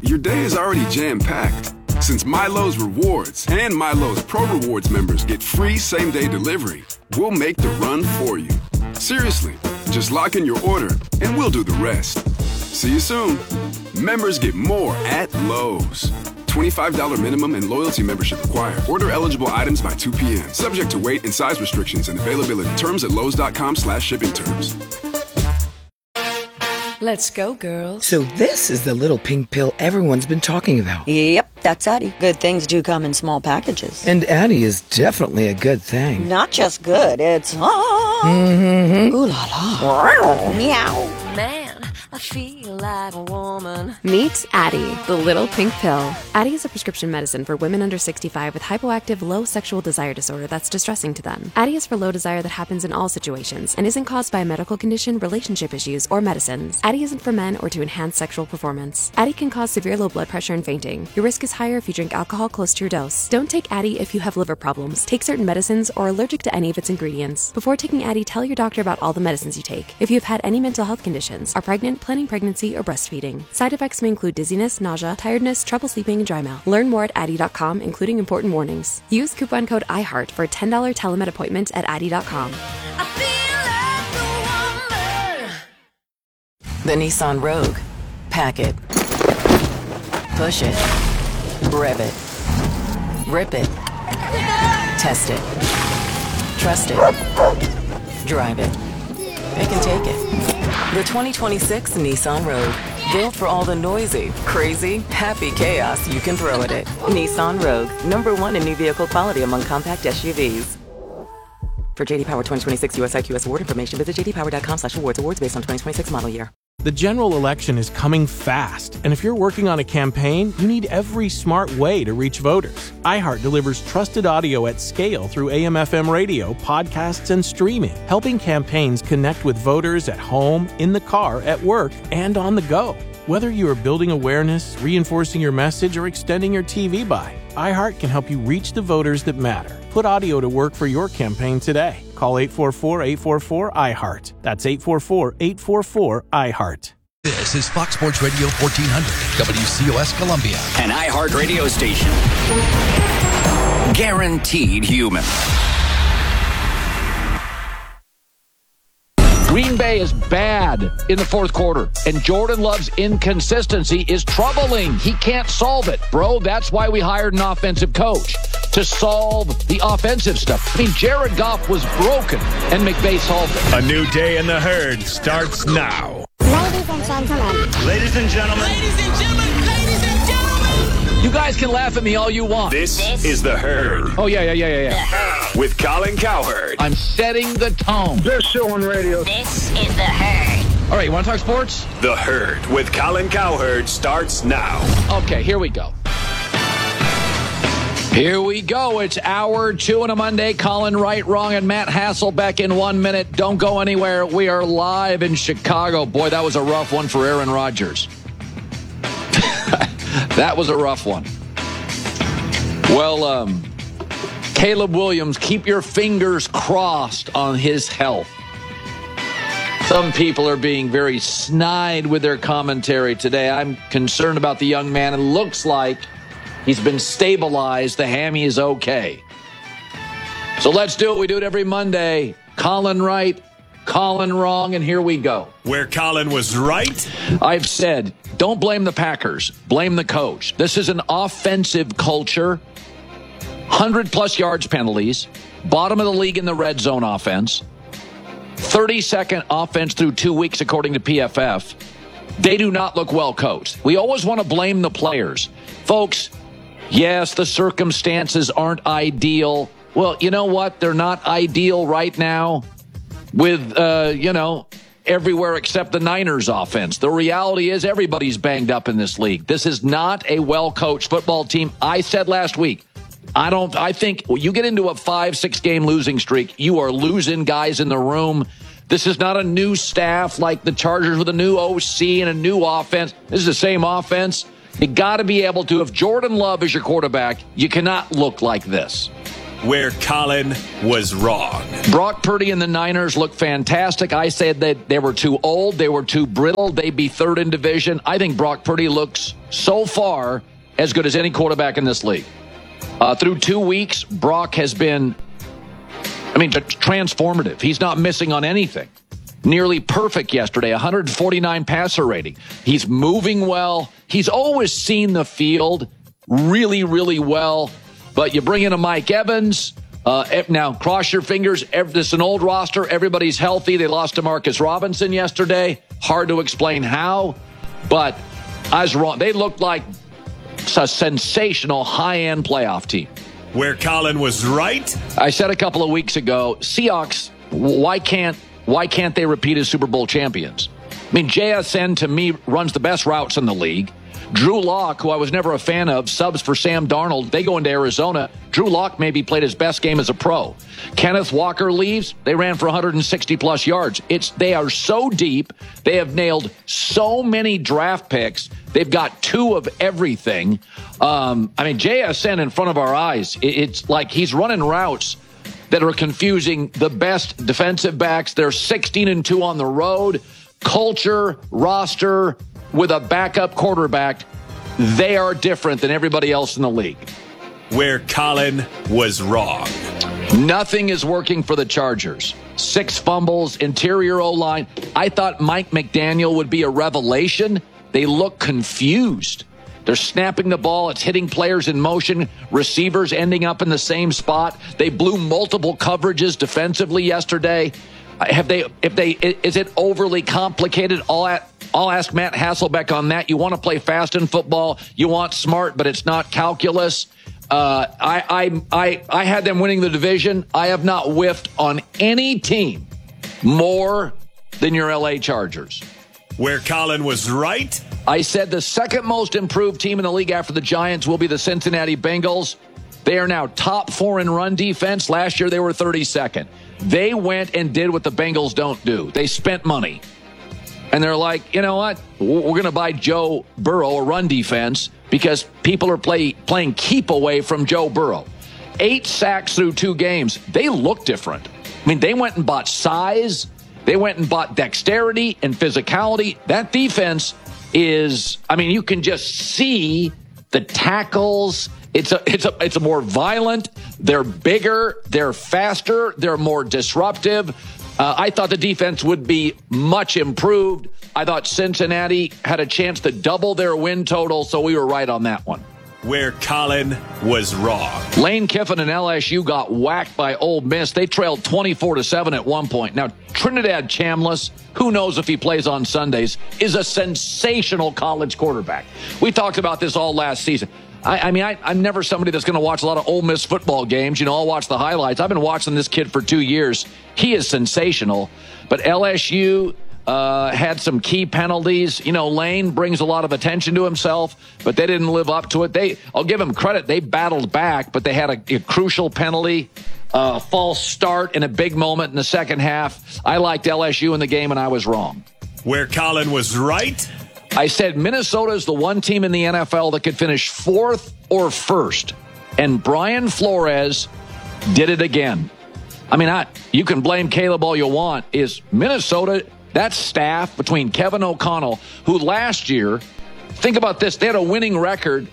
your day is already jam-packed. Since Milo's Rewards and Milo's Pro Rewards members get free same-day delivery, we'll make the run for you. Seriously, just lock in your order and we'll do the rest. See you soon. Members get more at Lowe's. $25 minimum and loyalty membership required. Order eligible items by 2 p.m. Subject to weight and size restrictions and availability. Terms at lowes.com/shipping terms. Let's go, girls. So this is the little pink pill everyone's been talking about. Yep, that's Addie. Good things do come in small packages. And Addie is definitely a good thing. Not just good, it's... Ooh la la. Meow. Man, I feel like a woman. Meet Addie, the little pink pill. Addie is a prescription medicine for women under 65 with hypoactive low sexual desire disorder that's distressing to them. Addie is for low desire that happens in all situations and isn't caused by a medical condition, relationship issues, or medicines. Addie isn't for men or to enhance sexual performance. Addie can cause severe low blood pressure and fainting. Your risk is higher if you drink alcohol close to your dose. Don't take Addie if you have liver problems, take certain medicines, or are allergic to any of its ingredients. Before taking Addie, tell your doctor about all the medicines you take. If you have had any mental health conditions, are pregnant, planning pregnancy, or breastfeeding. Side effects may include dizziness, nausea, tiredness, trouble sleeping, and dry mouth. Learn more at Addie.com, including important warnings. Use coupon code IHEART for a $10 telemed appointment at Addie.com. I feel like a woman. The Nissan Rogue. Pack it. Push it. Rev it. Rip it. Test it. Trust it. Drive it. They can take it. The 2026 Nissan Rogue. Built for all the noisy, crazy, happy chaos you can throw at it. Nissan Rogue. #1 in new vehicle quality among compact SUVs. For JD Power 2026 US IQS award information, visit jdpower.com/awards. Awards based on 2026 model year. The general election is coming fast, and if you're working on a campaign, you need every smart way to reach voters. iHeart delivers trusted audio at scale through AM/FM radio, podcasts, and streaming, helping campaigns connect with voters at home, in the car, at work, and on the go. Whether you are building awareness, reinforcing your message, or extending your TV buy, iHeart can help you reach the voters that matter. Put audio to work for your campaign today. Call 844-844-iHeart. That's 844-844-iHeart. This is Fox Sports Radio 1400, WCOS Columbia. An iHeart radio station. Guaranteed human. Green Bay is bad in the fourth quarter, and Jordan Love's inconsistency is troubling. He can't solve it. Bro, that's why we hired an offensive coach, to solve the offensive stuff. I mean, Jared Goff was broken, and McVay solved it. A new day in the herd starts now. Ladies and gentlemen. Ladies and gentlemen. Ladies and gentlemen. Ladies and gentlemen. You guys can laugh at me all you want. This is The Herd. Oh, yeah. The Herd. With Colin Cowherd. I'm setting the tone. Best show on radio. This is The Herd. All right, you want to talk sports? The Herd with Colin Cowherd starts now. Okay, here we go. Here we go. It's hour 2 on a Monday. Colin Right, Wrong, and Matt Hassel back in 1 minute. Don't go anywhere. We are live in Chicago. Boy, that was a rough one for Aaron Rodgers. That was a rough one. Well, Caleb Williams, keep your fingers crossed on his health. Some people are being very snide with their commentary today. I'm concerned about the young man. It looks like he's been stabilized. The hammy is okay. So let's do it. We do it every Monday. Colin Right, Colin Wrong, and here we go. Where Colin was right. I've said, don't blame the Packers. Blame the coach. This is an offensive culture. 100-plus yards penalties. Bottom of the league in the red zone offense. 32nd offense through 2 weeks, according to PFF. They do not look well coached. We always want to blame the players. Folks, yes, the circumstances aren't ideal. Well, you know what? They're not ideal right now with, everywhere except the Niners offense. The reality is everybody's banged up in this league. This is not a well-coached football team. I said last week, I think when you get into a 5-6 game losing streak, you are losing guys in the room. This is not a new staff like the Chargers with a new OC and a new offense. This is the same offense. You got to be able to, if Jordan Love is your quarterback, you cannot look like this. where Colin was wrong. Brock Purdy and the Niners look fantastic. I said that they were too old. They were too brittle. They'd be third in division. I think Brock Purdy looks so far as good as any quarterback in this league. Through 2 weeks, Brock has been, transformative. He's not missing on anything. Nearly perfect yesterday, 149 passer rating. He's moving well. He's always seen the field really, really well. But you bring in a Mike Evans. Now, cross your fingers. This is an old roster. Everybody's healthy. They lost to Marcus Robinson yesterday. Hard to explain how. But I was wrong. They looked like a sensational high-end playoff team. Where Colin was right. I said a couple of weeks ago, Seahawks, why can't they repeat as Super Bowl champions? JSN, to me, runs the best routes in the league. Drew Lock, who I was never a fan of, subs for Sam Darnold. They go into Arizona. Drew Lock maybe played his best game as a pro. Kenneth Walker leaves. They ran for 160-plus yards. They are so deep. They have nailed so many draft picks. They've got 2 of everything. JSN in front of our eyes, it's like he's running routes that are confusing the best defensive backs. They're 16-2 on the road. Culture, roster, with a backup quarterback, they are different than everybody else in the league. Where Colin was wrong. Nothing is working for the Chargers. 6 fumbles, interior O-line. I thought Mike McDaniel would be a revelation. They look confused. They're snapping the ball. It's hitting players in motion. Receivers ending up in the same spot. They blew multiple coverages defensively yesterday. Is it overly complicated? I'll ask Matt Hasselbeck on that. You want to play fast in football. You want smart, but it's not calculus. I had them winning the division. I have not whiffed on any team more than your LA Chargers. Where Colin was right. I said the second most improved team in the league after the Giants will be the Cincinnati Bengals. They are now top 4 in run defense. Last year they were 32nd. They went and did what the Bengals don't do. They spent money. And they're like, you know what? We're going to buy Joe Burrow a run defense because people are playing keep away from Joe Burrow. 8 sacks through 2 games. They look different. They went and bought size. They went and bought dexterity and physicality. That defense is, you can just see the tackles. It's a more violent. They're bigger. They're faster. They're more disruptive. I thought the defense would be much improved. I thought Cincinnati had a chance to double their win total, so we were right on that one. Where Colin was wrong. Lane Kiffin and LSU got whacked by Ole Miss. They trailed 24-7 at one point. Now, Trinidad Chambliss, who knows if he plays on Sundays, is a sensational college quarterback. We talked about this all last season. I'm never somebody that's going to watch a lot of Ole Miss football games. I'll watch the highlights. I've been watching this kid for 2 years. He is sensational. But LSU had some key penalties. Lane brings a lot of attention to himself, but they didn't live up to it. I'll give them credit. They battled back, but they had a crucial penalty, false start in a big moment in the second half. I liked LSU in the game, and I was wrong. Where Colin was right. I said Minnesota is the one team in the NFL that could finish 4th or 1st, and Brian Flores did it again. You can blame Caleb all you want. Is Minnesota, that staff between Kevin O'Connell, who last year, think about this, they had a winning record.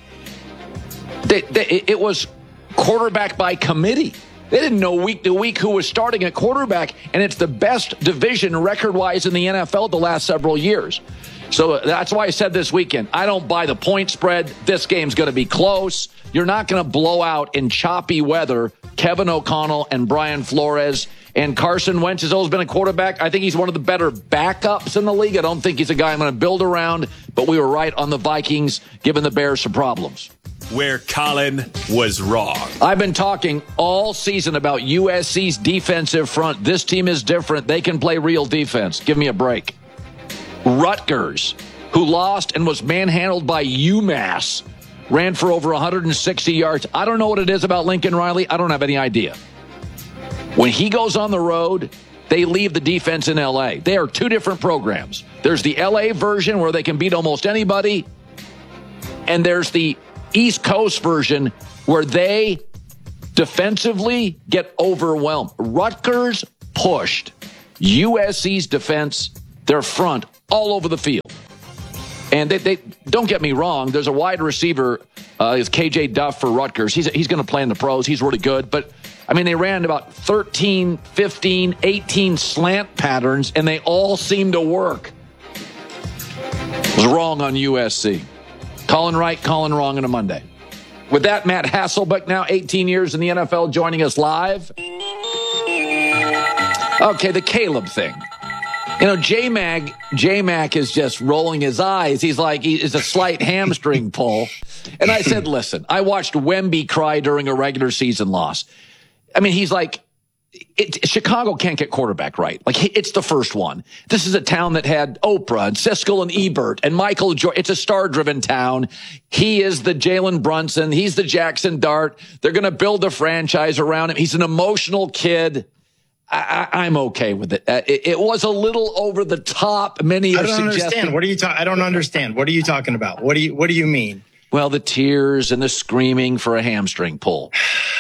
It was quarterback by committee. They didn't know week to week who was starting at quarterback, and it's the best division record-wise in the NFL the last several years. So that's why I said this weekend, I don't buy the point spread. This game's going to be close. You're not going to blow out in choppy weather Kevin O'Connell and Brian Flores. And Carson Wentz has always been a quarterback. I think he's one of the better backups in the league. I don't think he's a guy I'm going to build around, but we were right on the Vikings, giving the Bears some problems. Where Colin was wrong. I've been talking all season about USC's defensive front. This team is different. They can play real defense. Give me a break. Rutgers, who lost and was manhandled by UMass, ran for over 160 yards. I don't know what it is about Lincoln Riley. I don't have any idea. When he goes on the road, they leave the defense in L.A. They are 2 different programs. There's the L.A. version where they can beat almost anybody, and there's the East Coast version where they defensively get overwhelmed. Rutgers pushed USC's defense, their front, all over the field. And they don't get me wrong, there's a wide receiver, is KJ Duff for Rutgers. He's going to play in the pros. He's really good. But, I mean, they ran about 13, 15, 18 slant patterns, and they all seemed to work. Was wrong on USC. Calling right, calling wrong on a Monday. With that, Matt Hasselbeck, now 18 years in the NFL, joining us live. Okay, the Caleb thing. You know, J-Mac is just rolling his eyes. He's like, it's a slight hamstring pull. And I said, listen, I watched Wemby cry during a regular season loss. I mean, he's like, Chicago can't get quarterback right. Like, it's the first one. This is a town that had Oprah and Siskel and Ebert and Michael Jordan. It's a star-driven town. He is the Jalen Brunson. He's the Jackson Dart. They're going to build a franchise around him. He's an emotional kid. I'm okay with it. It was a little over the top. Many are suggesting. Understand. What are you I don't understand. What are you talking about? What do you mean? Well, the tears and the screaming for a hamstring pull.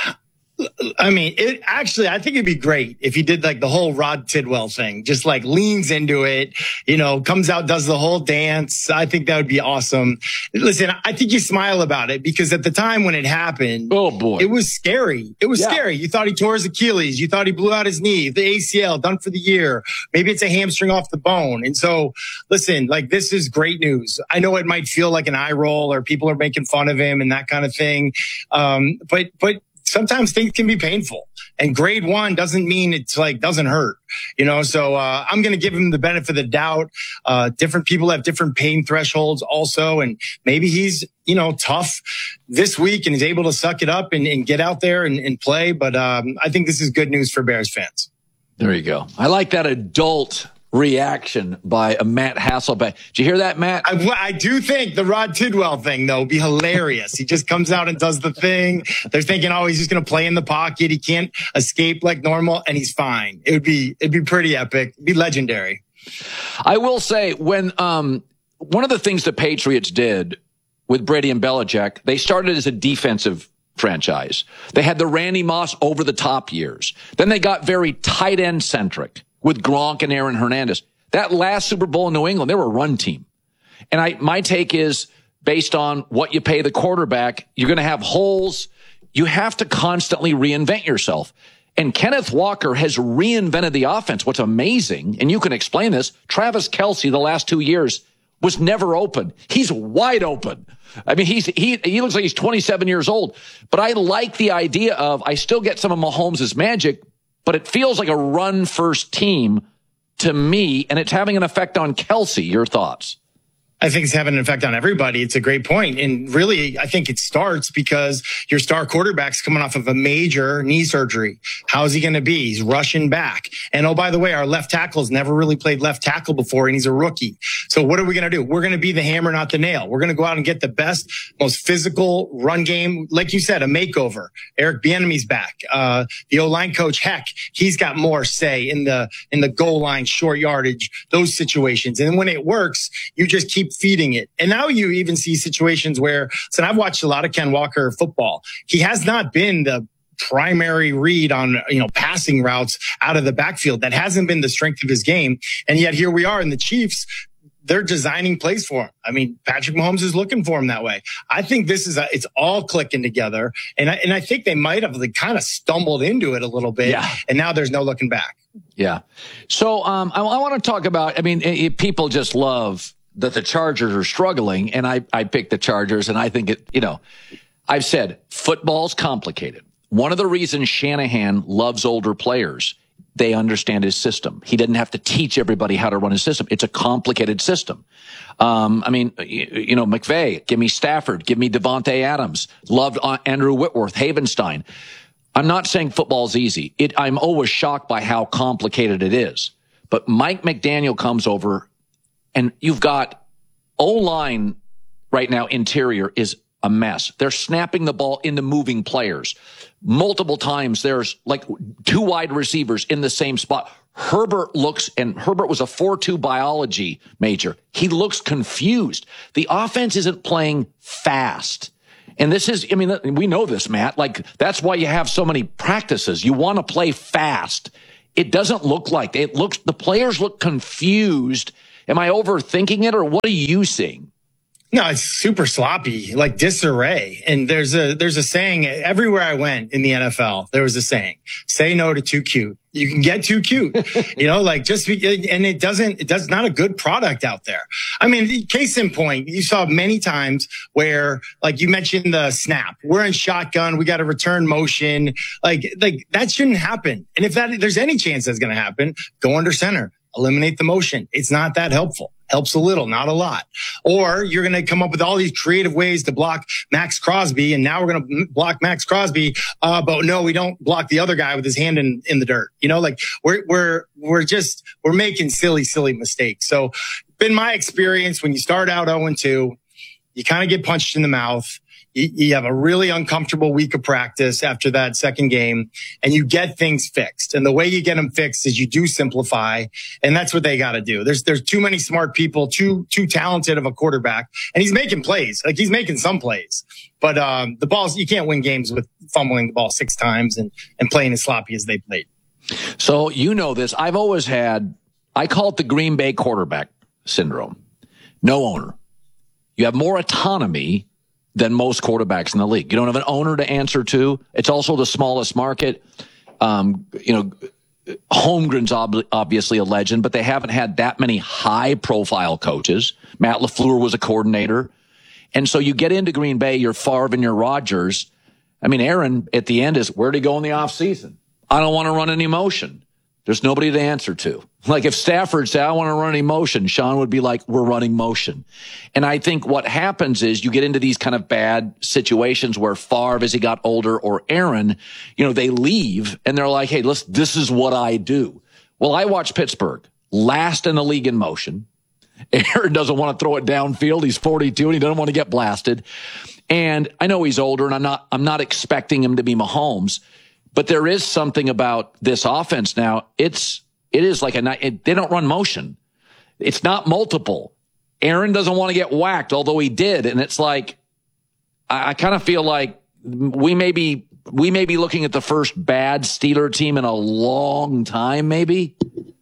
I mean, I think it'd be great if he did like the whole Rod Tidwell thing, just like leans into it, comes out, does the whole dance. I think that would be awesome. Listen, I think you smile about it because at the time when it happened, oh boy, it was scary. It was scary. You thought he tore his Achilles. You thought he blew out his knee, the ACL, done for the year. Maybe it's a hamstring off the bone. And so listen, like this is great news. I know it might feel like an eye roll or people are making fun of him and that kind of thing. But sometimes things can be painful, and grade 1 doesn't mean it's like doesn't hurt, so I'm going to give him the benefit of the doubt. Different people have different pain thresholds also, and maybe he's tough this week and is able to suck it up and get out there and play. But I think this is good news for Bears fans. There you go. I like that adult reaction by Matt Hasselbeck. Did you hear that, Matt? I do think the Rod Tidwell thing, though, would be hilarious. He just comes out and does the thing. They're thinking, oh, he's just going to play in the pocket. He can't escape like normal, and he's fine. It'd be pretty epic. It'd be legendary. I will say, when one of the things the Patriots did with Brady and Belichick, they started as a defensive franchise. They had the Randy Moss over-the-top years. Then they got very tight end centric with Gronk and Aaron Hernandez. That last Super Bowl in New England, they were a run team. And my take is, based on what you pay the quarterback, you're going to have holes. You have to constantly reinvent yourself. And Kenneth Walker has reinvented the offense. What's amazing, and you can explain this, Travis Kelce the last 2 years was never open. He's wide open. I mean, he looks like he's 27 years old. But I like the idea of, I still get some of Mahomes' magic, but it feels like a run-first team to me, and it's having an effect on Kelce. Your thoughts? I think it's having an effect on everybody. It's a great point. And really, I think it starts because your star quarterback's coming off of a major knee surgery. How's he going to be? He's rushing back. And oh, by the way, our left tackle's never really played left tackle before, and he's a rookie. So what are we going to do? We're going to be the hammer, not the nail. We're going to go out and get the best, most physical run game. Like you said, a makeover. Eric Bieniemy's back. The O-line coach, heck, he's got more say in the goal line, short yardage, those situations. And when it works, you just keep feeding it. And now you even see situations where, so I've watched a lot of Ken Walker football. He has not been the primary read on, passing routes out of the backfield. That hasn't been the strength of his game. And yet here we are in the Chiefs. They're designing plays for him. I mean, Patrick Mahomes is looking for him that way. I think it's all clicking together. And I think they might have kind of stumbled into it a little bit. Yeah. And now there's no looking back. Yeah. So, I want to talk about, people just love that the Chargers are struggling, and I picked the Chargers, and I think I've said football's complicated. One of the reasons Shanahan loves older players, they understand his system. He didn't have to teach everybody how to run his system. It's a complicated system. McVay, give me Stafford, give me Devontae Adams, loved Andrew Whitworth, Havenstein. I'm not saying football's easy. I'm always shocked by how complicated it is. But Mike McDaniel comes over, and you've got O-line right now, interior is a mess. They're snapping the ball into moving players. Multiple times there's like 2 wide receivers in the same spot. Herbert was a 4-2 biology major. He looks confused. The offense isn't playing fast. And this is, I mean, we know this, Matt. Like, that's why you have so many practices. You want to play fast. It doesn't look like it looks, the players look confused. Am I overthinking it, or what are you seeing? No, it's super sloppy, like disarray. And there's a saying everywhere I went in the NFL, there was a saying, say no to too cute. You can get too cute, like and it's not a good product out there. I mean, case in point, you saw many times where, like you mentioned the snap, we're in shotgun, we got a return motion, like that shouldn't happen. And if there's any chance that's going to happen, go under center, eliminate the motion. It's not that helpful. Helps a little, not a lot. Or you're going to come up with all these creative ways to block Max Crosby, and now we're going to block Max Crosby, but no, we don't block the other guy with his hand in the dirt. We're making silly mistakes. So, been my experience when you start out 0-2, you kind of get punched in the mouth. You have a really uncomfortable week of practice after that second game, and you get things fixed. And the way you get them fixed is you do simplify, and that's what they got to do. There's too many smart people, too talented of a quarterback, and he's making plays. Like, he's making some plays, but the balls, you can't win games with fumbling the ball 6 times and playing as sloppy as they played. So this. I've always I call it the Green Bay quarterback syndrome. No owner. You have more autonomy than most quarterbacks in the league. You don't have an owner to answer to. It's also the smallest market. Holmgren's obviously a legend, but they haven't had that many high-profile coaches. Matt LaFleur was a coordinator. And so you get into Green Bay, you're Favre and you're Rodgers. I mean, Aaron, at the end, is where'd he go in the offseason? I don't want to run any motion. There's nobody to answer to. Like, if Stafford said, I want to run any motion, Sean would be like, we're running motion. And I think what happens is you get into these kind of bad situations where Favre, as he got older, or Aaron, they leave and they're like, hey, this is what I do. Well, I watched Pittsburgh last in the league in motion. Aaron doesn't want to throw it downfield. He's 42 and he doesn't want to get blasted. And I know he's older, and I'm not expecting him to be Mahomes, but there is something about this offense now. It is like they don't run motion. It's not multiple. Aaron doesn't want to get whacked, although he did. And it's like, I kind of feel like we may be looking at the first bad Steeler team in a long time, maybe.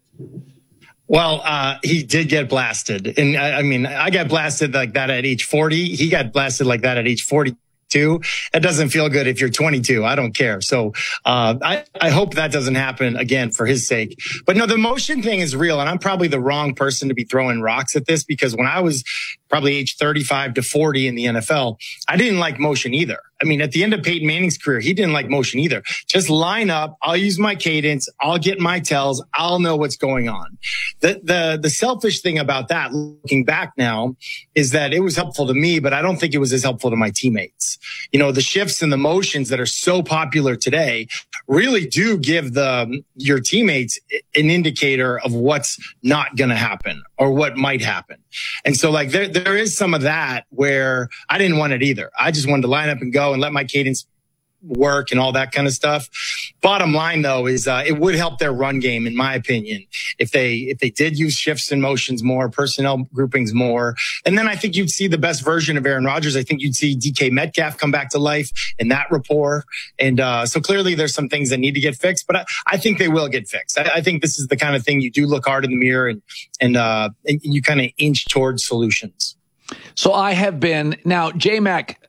Well, he did get blasted. And I mean, I got blasted like that at age 40. He got blasted like that at age 42. It doesn't feel good if you're 22. I don't care. So, I hope that doesn't happen again for his sake. But no, the motion thing is real. And I'm probably the wrong person to be throwing rocks at this, because when I was probably age 35 to 40 in the NFL, I didn't like motion either. I mean, at the end of Peyton Manning's career, he didn't like motion either. Just line up. I'll use my cadence. I'll get my tells. I'll know what's going on. The selfish thing about that, looking back now, is that it was helpful to me, but I don't think it was as helpful to my teammates. The shifts and the motions that are so popular today really do give your teammates an indicator of what's not going to happen or what might happen. And so, like, there is some of that where I didn't want it either. I just wanted to line up and go and let my cadence work and all that kind of stuff. Bottom line, though, is it would help their run game, in my opinion, if they did use shifts and motions more, personnel groupings more. And then I think you'd see the best version of Aaron Rodgers. I think you'd see DK Metcalf come back to life in that rapport. And so clearly there's some things that need to get fixed, but I think they will get fixed. I think this is the kind of thing you do look hard in the mirror and you kind of inch towards solutions. So I have been, now J-Mac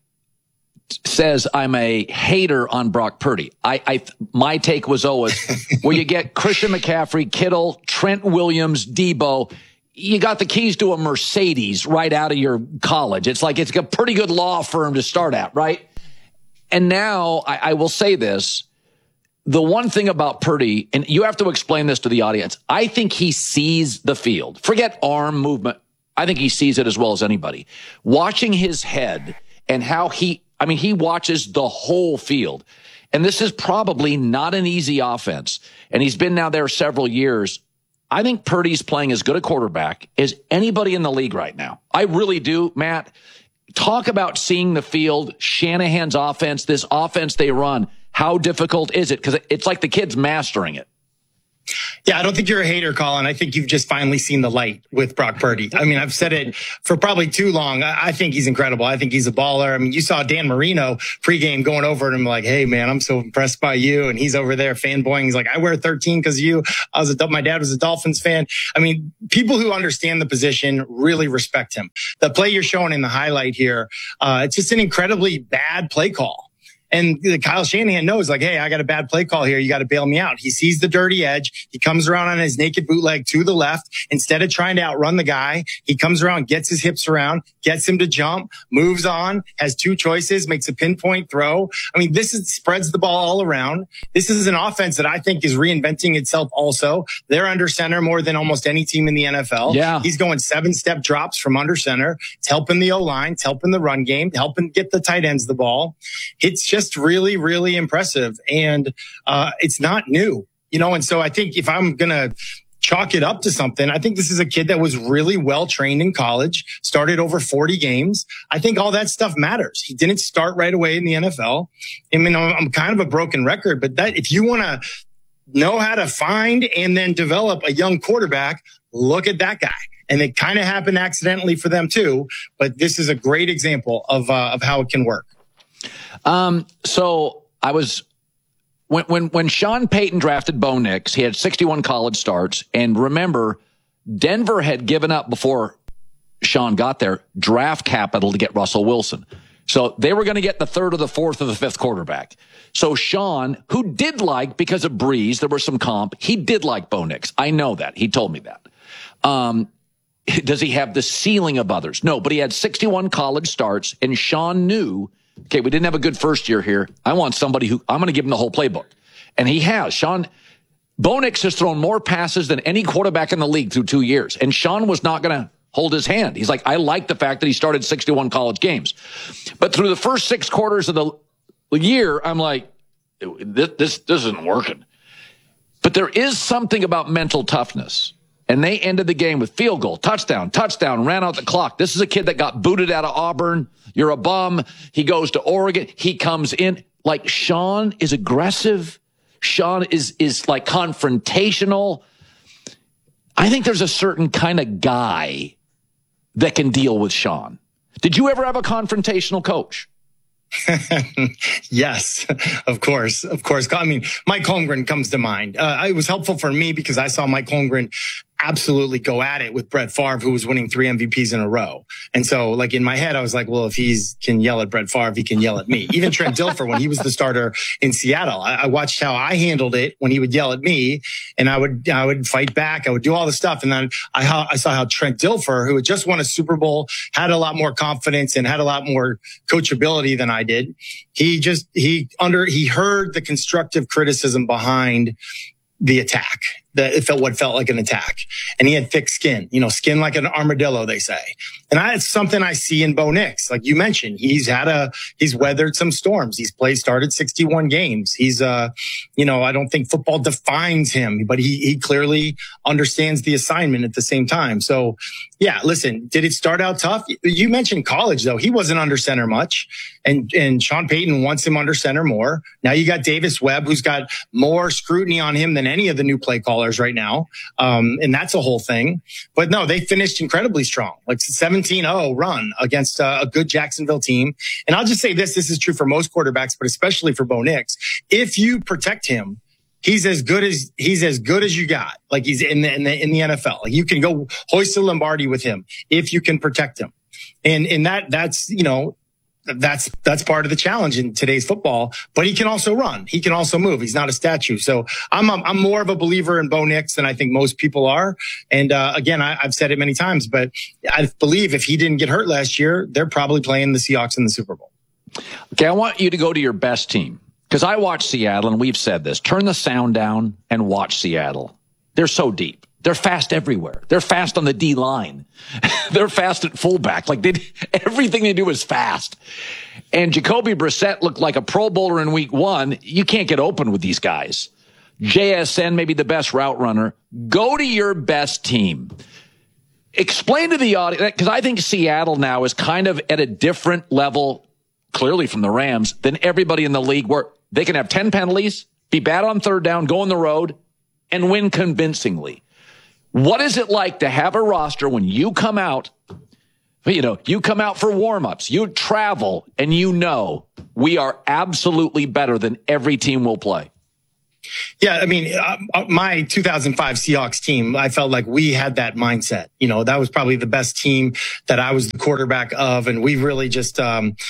says I'm a hater on Brock Purdy. My take was always, where you get Christian McCaffrey, Kittle, Trent Williams, Debo, you got the keys to a Mercedes right out of your college. It's like, it's a pretty good law firm to start at, right? And now I will say this, the one thing about Purdy, and you have to explain this to the audience, I think he sees the field. Forget arm movement. I think he sees it as well as anybody. Watching his head and how he watches the whole field. And this is probably not an easy offense. And he's been now there several years. I think Purdy's playing as good a quarterback as anybody in the league right now. I really do, Matt. Talk about seeing the field, Shanahan's offense, this offense they run. How difficult is it? Because it's like the kid's mastering it. Yeah, I don't think you're a hater, Colin. I think you've just finally seen the light with Brock Purdy. I mean, I've said it for probably too long. I think he's incredible. I think he's a baller. I mean, you saw Dan Marino pregame going over to him like, hey, man, I'm so impressed by you. And he's over there fanboying. He's like, I wear 13 because of you. My dad was a Dolphins fan. I mean, people who understand the position really respect him. The play you're showing in the highlight here, it's just an incredibly bad play call. And Kyle Shanahan knows, like, hey, I got a bad play call here. You got to bail me out. He sees the dirty edge. He comes around on his naked bootleg to the left. Instead of trying to outrun the guy, he comes around, gets his hips around, gets him to jump, moves on, has two choices, makes a pinpoint throw. I mean, spreads the ball all around. This is an offense that I think is reinventing itself also. They're under center more than almost any team in the NFL. Yeah. He's going 7-step drops from under center. It's helping the O-line. It's helping the run game, helping get the tight ends the ball. It's just really, really impressive. And it's not new, and so I think if I'm going to chalk it up to something, I think this is a kid that was really well trained in college, started over 40 games. I think all that stuff matters. He didn't start right away in the NFL. I mean, I'm kind of a broken record, but that if you want to know how to find and then develop a young quarterback, look at that guy. And it kind of happened accidentally for them too, but this is a great example of how it can work. So I was, when Sean Payton drafted Bo Nix, he had 61 college starts. And remember, Denver had given up before Sean got there draft capital to get Russell Wilson. So they were going to get the third or the fourth or the fifth quarterback. So Sean, who did like, because of Breeze, there was some comp, he did like Bo Nix. I know that. He told me that. Does he have the ceiling of others? No, but he had 61 college starts, and Sean knew, okay, we didn't have a good first year here. I want somebody who I'm going to give him the whole playbook. And he has. Bo Nix has thrown more passes than any quarterback in the league through 2 years. And Sean was not going to hold his hand. He's like, I like the fact that he started 61 college games. But through the first 6 quarters of the year, I'm like, this isn't working. But there is something about mental toughness. And they ended the game with field goal, touchdown, ran out the clock. This is a kid that got booted out of Auburn. You're a bum. He goes to Oregon. He comes in. Like, Sean is aggressive. Sean is like confrontational. I think there's a certain kind of guy that can deal with Sean. Did you ever have a confrontational coach? Yes, of course. I mean, Mike Holmgren comes to mind. It was helpful for me because I saw Mike Holmgren absolutely go at it with Brett Favre, who was winning 3 MVPs in a row. And so, like, in my head, I was like, well, if he can yell at Brett Favre, he can yell at me. Even Trent Dilfer, when he was the starter in Seattle, I watched how I handled it when he would yell at me, and I would fight back. I would do all the stuff. And then I saw how Trent Dilfer, who had just won a Super Bowl, had a lot more confidence and had a lot more coachability than I did. He heard the constructive criticism behind the attack, what felt like an attack. And he had thick skin, skin like an armadillo, they say. And it's something I see in Bo Nix. Like you mentioned, he's weathered some storms. Started 61 games. He's, I don't think football defines him, but he clearly understands the assignment at the same time. So yeah, listen, did it start out tough? You mentioned college though. He wasn't under center much, and Sean Payton wants him under center more. Now you got Davis Webb, who's got more scrutiny on him than any of the new play callers right now. And that's a whole thing. But no, they finished incredibly strong, like 17-0 run against a good Jacksonville team. And I'll just say this is true for most quarterbacks, but especially for Bo Nix. If you protect him, he's as good as you got. Like, he's in the NFL. Like, you can go hoist the Lombardi with him if you can protect him. And that's part of the challenge in today's football. But he can also run. He can also move. He's not a statue. So I'm more of a believer in Bo Nix than I think most people are. And again, I've said it many times, but I believe if he didn't get hurt last year, they're probably playing the Seahawks in the Super Bowl. Okay, I want you to go to your best team. Because I watch Seattle, and we've said this. Turn the sound down and watch Seattle. They're so deep. They're fast everywhere. They're fast on the D-line. They're fast at fullback. Like, everything they do is fast. And Jacoby Brissett looked like a Pro Bowler in week 1. You can't get open with these guys. JSN may be the best route runner. Go to your best team. Explain to the audience, because I think Seattle now is kind of at a different level, clearly from the Rams, than everybody in the league, where they can have 10 penalties, be bad on third down, go on the road, and win convincingly. What is it like to have a roster when you come out, you come out for warm-ups, you travel, and we are absolutely better than every team will play? Yeah, I mean, my 2005 Seahawks team, I felt like we had that mindset. That was probably the best team that I was the quarterback of. And we really just,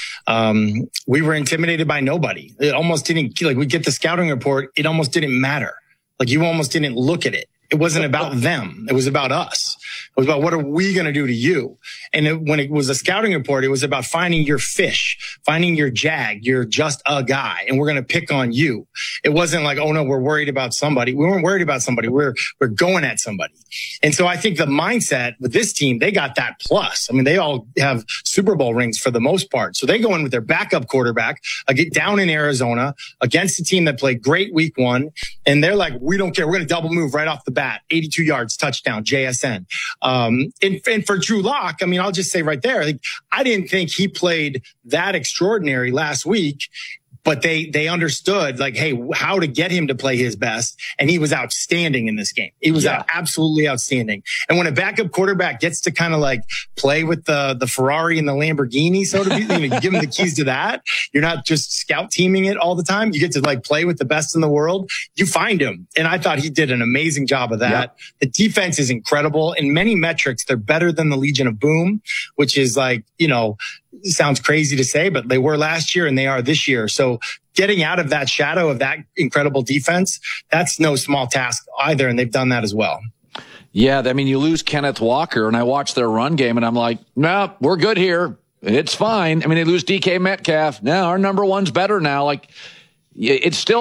we were intimidated by nobody. It almost didn't, we get the scouting report. It almost didn't matter. You almost didn't look at it. It wasn't about them. It was about us. It was about what are we going to do to you? And when it was a scouting report, it was about finding your fish, finding your jag. You're just a guy, and we're going to pick on you. It wasn't like, oh no, we're worried about somebody. We weren't worried about somebody. We're going at somebody. And so I think the mindset with this team, they got that plus. I mean, they all have Super Bowl rings for the most part. So they go in with their backup quarterback, get down in Arizona against a team that played great week 1. And they're like, we don't care. We're going to double move right off the bat. 82 yards, touchdown, JSN. And for Drew Lock, I mean, I'll just say right there, I didn't think he played that extraordinary last week, but they understood hey, how to get him to play his best. And he was outstanding in this game. He was absolutely outstanding. And when a backup quarterback gets to kind of play with the Ferrari and the Lamborghini, so to speak, you give him the keys to that. You're not just scout teaming it all the time. You get to play with the best in the world. You find him. And I thought he did an amazing job of that. Yep. The defense is incredible. In many metrics, they're better than the Legion of Boom, which is sounds crazy to say, but they were last year and they are this year. So getting out of that shadow of that incredible defense, that's no small task either. And they've done that as well. Yeah. I mean, you lose Kenneth Walker, and I watched their run game and I'm like, no, we're good here. It's fine. I mean, they lose DK Metcalf. Now our number one's better now. It's still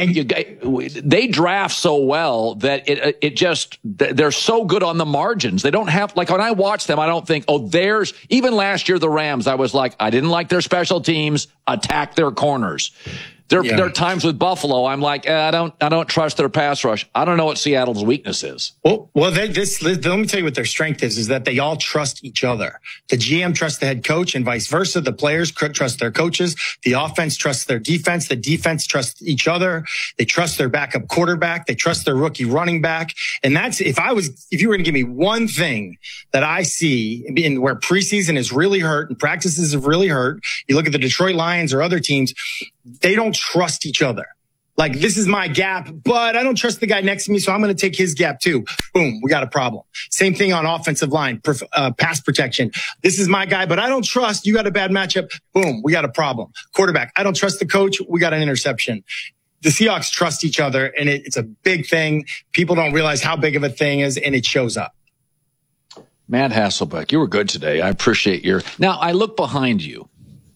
they draft so well that they're so good on the margins. They don't have, when I watch them, I don't think, even last year, the Rams, I was like, I didn't like their special teams, attack their corners. There are times with Buffalo, I'm like, I don't trust their pass rush. I don't know what Seattle's weakness is. Well, let me tell you what their strength is that they all trust each other. The GM trusts the head coach and vice versa. The players trust their coaches. The offense trusts their defense. The defense trusts each other. They trust their backup quarterback. They trust their rookie running back. And that's, if you were going to give me one thing that I see in where preseason is really hurt and practices have really hurt, you look at the Detroit Lions or other teams, they don't trust each other. This is my gap, but I don't trust the guy next to me, so I'm going to take his gap too. Boom, we got a problem. Same thing on offensive line, pass protection. This is my guy, but I don't trust. You got a bad matchup. Boom, we got a problem. Quarterback, I don't trust the coach. We got an interception. The Seahawks trust each other, and it's a big thing. People don't realize how big of a thing is, and it shows up. Matt Hasselbeck, you were good today. I appreciate Now, I look behind you.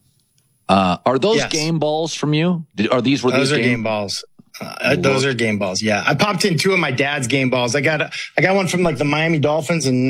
Are those game balls from you? Those are game balls. Those are game balls. Yeah. I popped in 2 of my dad's game balls. I got one from the Miami Dolphins in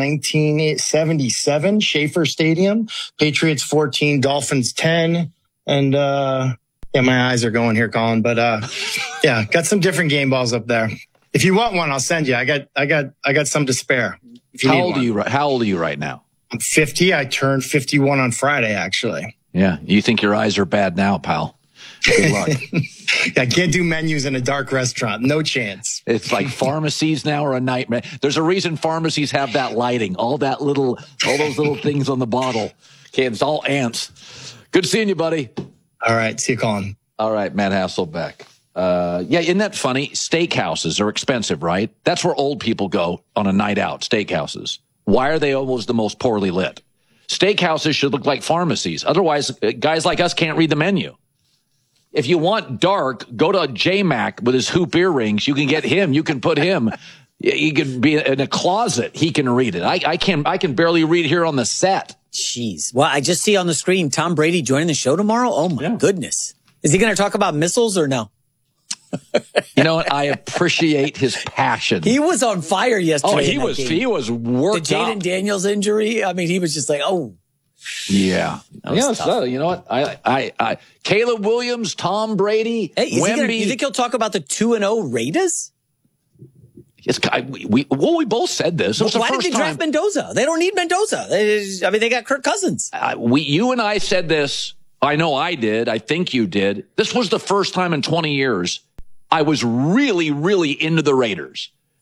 1977, Schaefer Stadium, Patriots 14, Dolphins 10. And, my eyes are going here, Colin, but, got some different game balls up there. If you want one, I'll send you. I got some to spare. How old are you right now? I'm 50. I turned 51 on Friday, actually. Yeah, you think your eyes are bad now, pal. Good luck. I can't do menus in a dark restaurant. No chance. It's like pharmacies now are a nightmare. There's a reason pharmacies have that lighting, all those little things on the bottle. Okay, it's all ants. Good seeing you, buddy. All right, see you, Colin. All right, Matt Hasselbeck. Isn't that funny? Steakhouses are expensive, right? That's where old people go on a night out, steakhouses. Why are they always the most poorly lit? Steakhouses should look like pharmacies. Otherwise, guys like us can't read the menu. If you want dark, go to J-Mac with his hoop earrings. You can get him. You can put him. He can be in a closet. He can read it. I can barely read here on the set. Jeez. Well, I just see on the screen Tom Brady joining the show tomorrow. Oh, my goodness. Is he going to talk about missiles or no? You know what? I appreciate his passion. He was on fire yesterday. Oh, he was worked the Jaden Daniels injury. I mean, he was just like, oh. Yeah. So, you know what? I Caleb Williams, Tom Brady, Wemby. You think he'll talk about the 2-0 Raiders? Yes, we both said this. Why did they draft Mendoza? They don't need Mendoza. They got Kirk Cousins. You and I said this. I know I did. I think you did. This was the first time in 20 years I was really, really into the Raiders.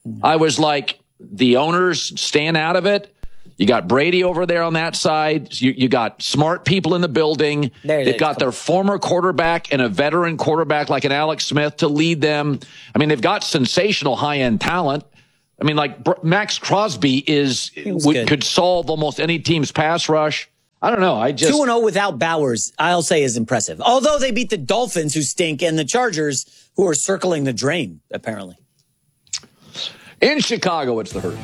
I was like, the owners staying out of it. You got Brady over there on that side. You got smart people in the building. They've got their former quarterback and a veteran quarterback like an Alex Smith to lead them. I mean, they've got sensational high-end talent. I mean, like Max Crosby could solve almost any team's pass rush. I don't know. 2-0 without Bowers, I'll say, is impressive. Although they beat the Dolphins, who stink, and the Chargers, who are circling the drain, apparently. In Chicago, it's the Herd.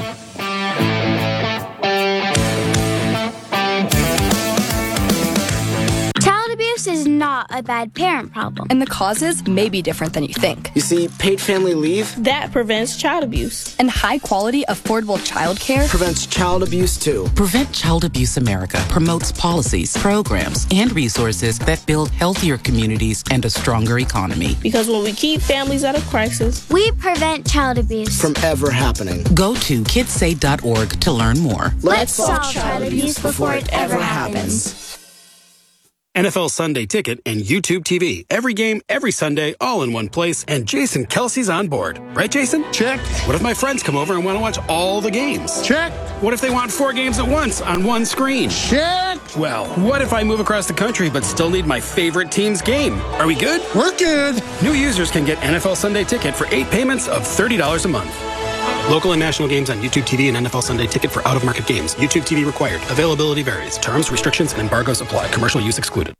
Child abuse is not a bad parent problem. And the causes may be different than you think. You see, paid family leave, that prevents child abuse. And high-quality, affordable child care prevents child abuse, too. Prevent Child Abuse America promotes policies, programs, and resources that build healthier communities and a stronger economy. Because when we keep families out of crisis, we prevent child abuse from ever happening. Go to kidssay.org to learn more. Let's solve child abuse before it ever happens. NFL Sunday Ticket and YouTube TV. Every game, every Sunday, all in one place. And Jason Kelsey's on board. Right, Jason? Check. What if my friends come over and want to watch all the games? Check. What if they want 4 games at once on one screen? Check. Well, what if I move across the country but still need my favorite team's game? Are we good? We're good. New users can get NFL Sunday Ticket for 8 payments of $30 a month. Local and national games on YouTube TV and NFL Sunday Ticket for out-of-market games. YouTube TV required. Availability varies. Terms, restrictions, and embargoes apply. Commercial use excluded.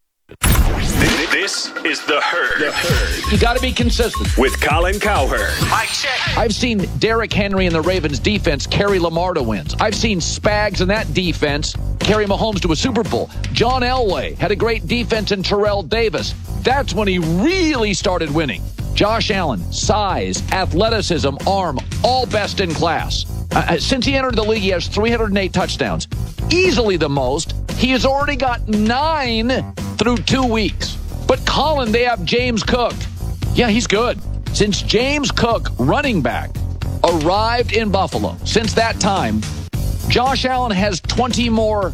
This is The Herd. The Herd. You got to be consistent. With Colin Cowherd. Mike check. I've seen Derrick Henry and the Ravens defense carry Lamar to wins. I've seen Spags and that defense carry Mahomes to a Super Bowl. John Elway had a great defense in Terrell Davis. That's when he really started winning. Josh Allen, size, athleticism, arm, all best in class. Since he entered the league, he has 308 touchdowns. Easily the most. He has already got 9 through 2 weeks. But Colin, they have James Cook. Yeah, he's good. Since James Cook, running back, arrived in Buffalo, since that time, Josh Allen has 20 more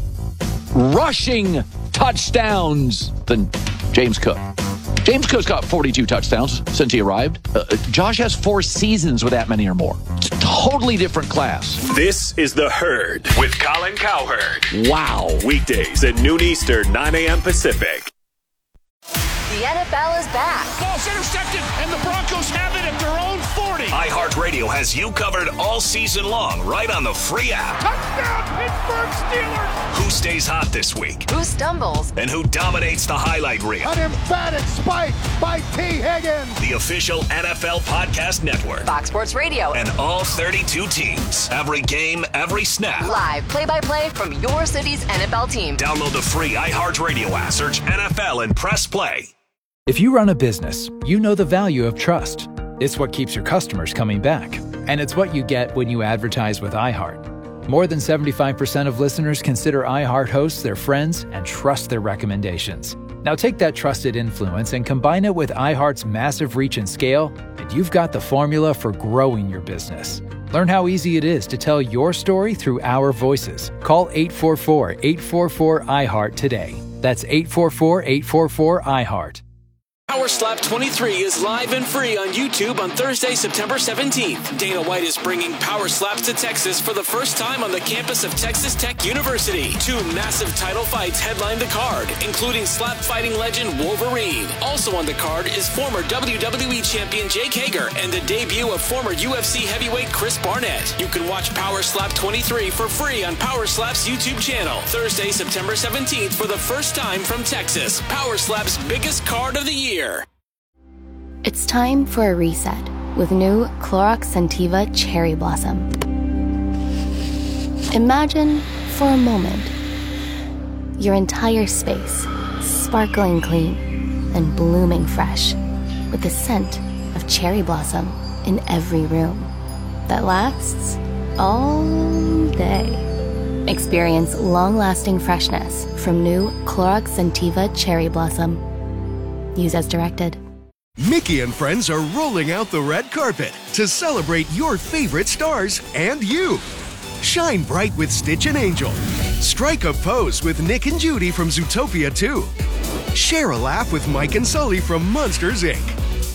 rushing touchdowns than James Cook. James Cook's got 42 touchdowns since he arrived. Josh has 4 seasons with that many or more. It's a totally different class. This is The Herd with Colin Cowherd. Wow. Weekdays at noon Eastern, 9 a.m. Pacific. The NFL is back. Ball's intercepted, and the Broncos have it at their own 40. iHeartRadio has you covered all season long, right on the free app. Touchdown, Pittsburgh Steelers! Who stays hot this week? Who stumbles? And who dominates the highlight reel? An emphatic spike by T. Higgins. The official NFL podcast network. Fox Sports Radio. And all 32 teams. Every game, every snap. Live play-by-play from your city's NFL team. Download the free iHeartRadio app. Search NFL and press play. If you run a business, you know the value of trust. It's what keeps your customers coming back. And it's what you get when you advertise with iHeart. More than 75% of listeners consider iHeart hosts their friends and trust their recommendations. Now take that trusted influence and combine it with iHeart's massive reach and scale, and you've got the formula for growing your business. Learn how easy it is to tell your story through our voices. Call 844-844-iHeart today. That's 844-844-iHeart. Power Slap 23 is live and free on YouTube on Thursday, September 17th. Dana White is bringing Power Slaps to Texas for the first time on the campus of Texas Tech University. 2 massive title fights headline the card, including slap fighting legend Wolverine. Also on the card is former WWE champion Jake Hager and the debut of former UFC heavyweight Chris Barnett. You can watch Power Slap 23 for free on Power Slap's YouTube channel. Thursday, September 17th for the first time from Texas. Power Slap's biggest card of the year. It's time for a reset with new Clorox Scentiva Cherry Blossom. Imagine, for a moment, your entire space sparkling clean and blooming fresh with the scent of cherry blossom in every room that lasts all day. Experience long-lasting freshness from new Clorox Scentiva Cherry Blossom. Use as directed. Mickey and friends are rolling out the red carpet to celebrate your favorite stars and you. Shine bright with Stitch and Angel. Strike a pose with Nick and Judy from Zootopia 2. Share a laugh with Mike and Sully from Monsters, Inc.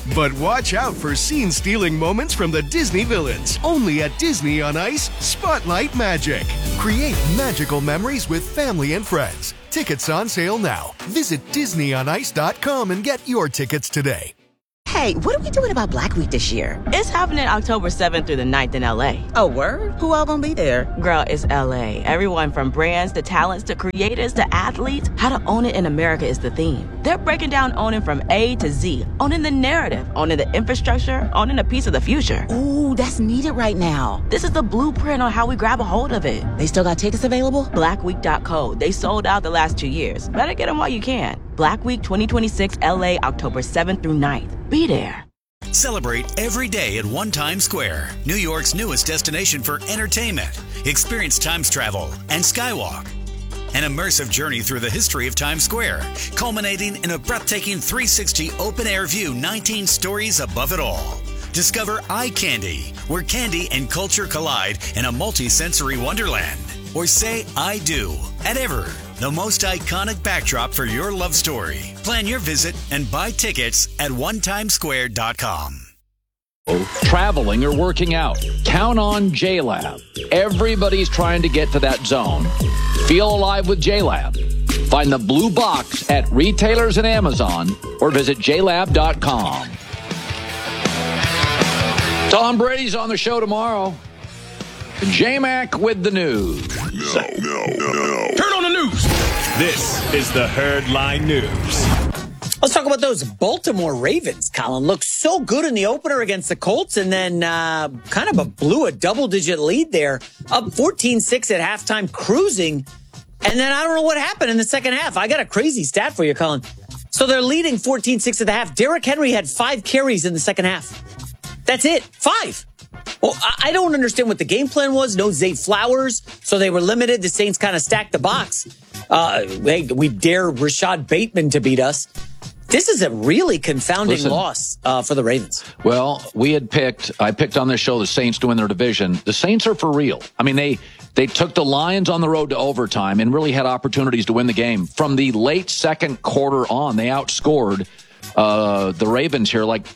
But watch out for scene-stealing moments from the Disney villains. Only at Disney on Ice, Spotlight Magic. Create magical memories with family and friends. Tickets on sale now. Visit DisneyOnIce.com and get your tickets today. Hey, what are we doing about Black Week this year? It's happening October 7th through the 9th in LA. Oh, word? Who all gonna be there? Girl, it's LA. Everyone from brands to talents to creators to athletes. How to own it in America is the theme. They're breaking down owning from A to Z. Owning the narrative, owning the infrastructure, owning a piece of the future. Ooh, that's needed right now. This is the blueprint on how we grab a hold of it. They still got tickets available? Blackweek.co. They sold out the last 2 years. Better get them while you can. Black Week 2026 LA, October 7th through 9th. Be there. Celebrate every day at One Times Square, New York's newest destination for entertainment. Experience Times Travel and Skywalk. An immersive journey through the history of Times Square, culminating in a breathtaking 360 open-air view 19 stories above it all. Discover Eye Candy, where candy and culture collide in a multi-sensory wonderland. Or say I do at Ever, the most iconic backdrop for your love story. Plan your visit and buy tickets at onetimesquare.com. Traveling or working out, count on JLab. Everybody's trying to get to that zone. Feel alive with JLab. Find the blue box at retailers and Amazon or visit jlab.com. Tom Brady's on the show tomorrow. J-Mac with the news. No. Turn on the news. This is the Herdline News. Let's talk about those Baltimore Ravens. Colin looked so good in the opener against the Colts and then blew a double-digit lead there, up 14-6 at halftime, cruising. And then I don't know what happened in the second half. I got a crazy stat for you, Colin. So they're leading 14-6 at the half. Derrick Henry had 5 carries in the second half. That's it. 5. Well, I don't understand what the game plan was. No Zay Flowers, so they were limited. The Saints kind of stacked the box. Hey, we dare Rashad Bateman to beat us. This is a really confounding loss for the Ravens. Well, I picked on this show the Saints to win their division. The Saints are for real. I mean, they took the Lions on the road to overtime and really had opportunities to win the game. From the late second quarter on, they outscored the Ravens here like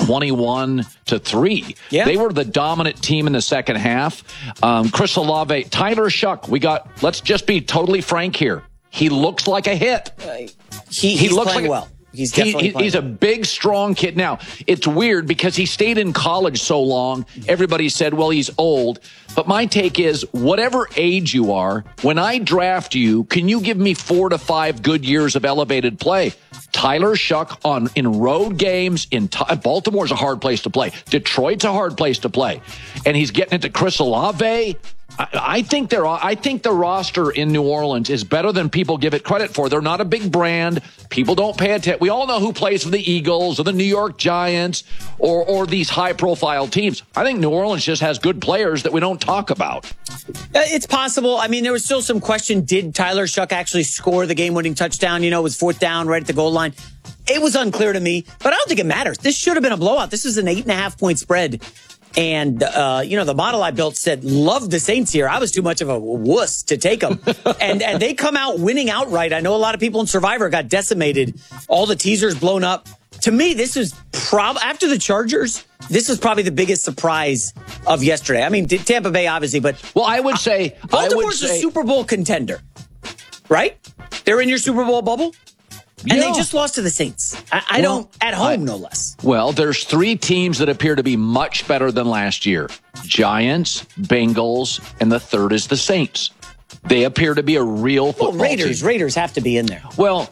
21-3. Yeah. They were the dominant team in the second half. Chris Olave, Tyler Shuck, let's just be totally frank here. He looks like a hit. He looks playing well. He's a big, strong kid. Now, it's weird because he stayed in college so long. Everybody said, well, he's old. But my take is, whatever age you are, when I draft you, can you give me 4 to 5 good years of elevated play? Tyler Shuck in road games Baltimore's a hard place to play. Detroit's a hard place to play. And he's getting into Chris Olave. I think the roster in New Orleans is better than people give it credit for. They're not a big brand. People don't pay attention. We all know who plays for the Eagles or the New York Giants or these high-profile teams. I think New Orleans just has good players that we don't talk about. It's possible. I mean, there was still some question. Did Tyler Shuck actually score the game-winning touchdown? It was 4th down right at the goal line. It was unclear to me, but I don't think it matters. This should have been a blowout. This was an 8.5-point spread. And, the model I built said, love the Saints here. I was too much of a wuss to take them. and they come out winning outright. I know a lot of people in Survivor got decimated. All the teasers blown up. To me, this is after the Chargers, this is probably the biggest surprise of yesterday. I mean, Tampa Bay, obviously, but. Well, I would say. Baltimore's a Super Bowl contender, right? They're in your Super Bowl bubble? And they just lost to the Saints. At home, no less. Well, there's 3 teams that appear to be much better than last year. Giants, Bengals, and the third is the Saints. They appear to be a real football team. Raiders have to be in there. Well,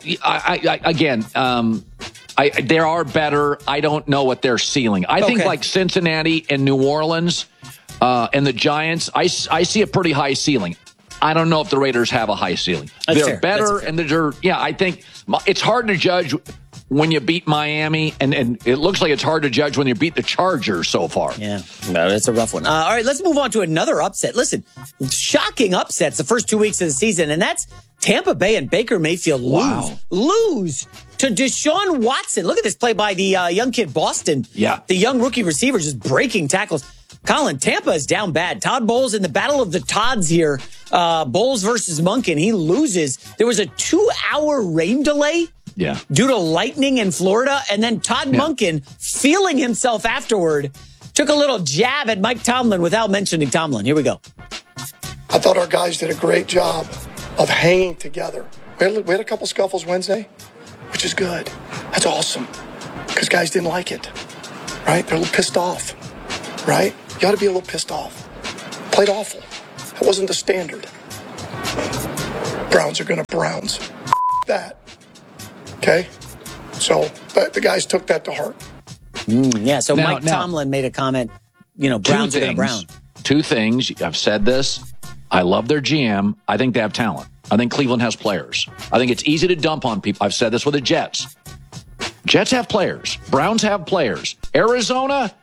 they are better. I don't know what their ceiling. I think like Cincinnati and New Orleans and the Giants, I see a pretty high ceiling. I don't know if the Raiders have a high ceiling. They're better, and I think it's hard to judge when you beat Miami, and it looks like it's hard to judge when you beat the Chargers so far. Yeah, no, that's a rough one. All right, let's move on to another upset. Listen, shocking upsets the first 2 weeks of the season, and that's Tampa Bay and Baker Mayfield lose to Deshaun Watson. Look at this play by the young kid Boston. Yeah. The young rookie receiver just breaking tackles. Colin, Tampa is down bad. Todd Bowles in the battle of the Todds here. Bowles versus Monken. He loses. There was a 2-hour rain delay Yeah. due to lightning in Florida. And then Todd Monken, feeling himself afterward, took a little jab at Mike Tomlin without mentioning Tomlin. Here we go. I thought our guys did a great job of hanging together. We had a couple scuffles Wednesday, which is good. That's awesome, because guys didn't like it, right? They're a little pissed off, right? You ought to be a little pissed off. Played awful. That wasn't the standard. Browns are going to Browns. That. Okay? So the guys took that to heart. So Mike Tomlin made a comment, Browns are going to Brown. Two things. I've said this. I love their GM. I think they have talent. I think Cleveland has players. I think it's easy to dump on people. I've said this with the Jets. Jets have players. Browns have players. Arizona,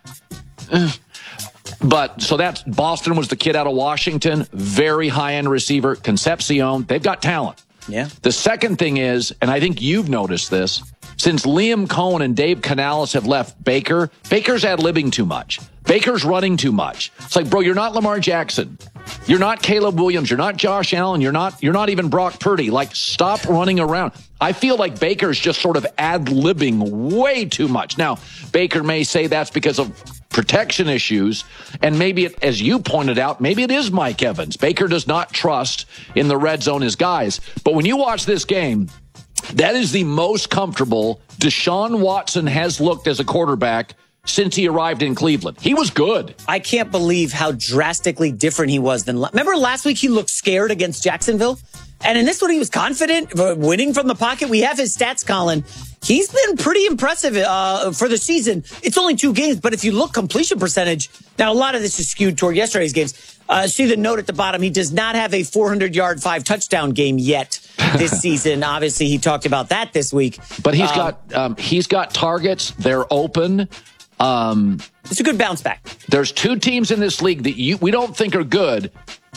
but so that's Boston was the kid out of Washington, very high-end receiver, Concepcion. They've got talent. Yeah. The second thing is, and I think you've noticed this, since Liam Cohen and Dave Canales have left Baker's ad-libbing too much. Baker's running too much. It's like, bro, you're not Lamar Jackson. You're not Caleb Williams. You're not Josh Allen. You're not even Brock Purdy. Like, stop running around. I feel like Baker's just sort of ad-libbing way too much. Now, Baker may say that's because of protection issues, and maybe it, as you pointed out, maybe it is Mike Evans. Baker does not trust in the red zone his guys. But when you watch this game, that is the most comfortable Deshaun Watson has looked as a quarterback since he arrived in Cleveland. He was good. I can't believe how drastically different he was than... Remember last week he looked scared against Jacksonville? And in this one he was confident, winning from the pocket. We have his stats, Colin. He's been pretty impressive for the season. It's only 2 games, but if you look completion percentage... Now, a lot of this is skewed toward yesterday's games. See the note at the bottom. He does not have a 400-yard, 5-touchdown game yet this season. Obviously, he talked about that this week. But he's got targets. They're open. It's a good bounce back. There's 2 teams in this league that we don't think are good.